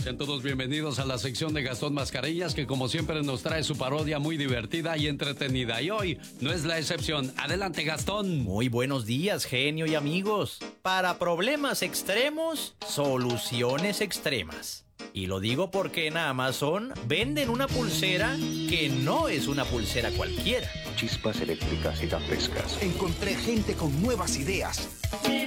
Sean todos bienvenidos a la sección de Gastón Mascareñas, que como siempre nos trae su parodia muy divertida y entretenida. Y hoy no es la excepción. Adelante, Gastón. Muy buenos días, genio y amigos. Para problemas extremos, soluciones extremas. Y lo digo porque en Amazon venden una pulsera que no es una pulsera cualquiera. Chispas eléctricas y tan frescas. Encontré gente con nuevas ideas.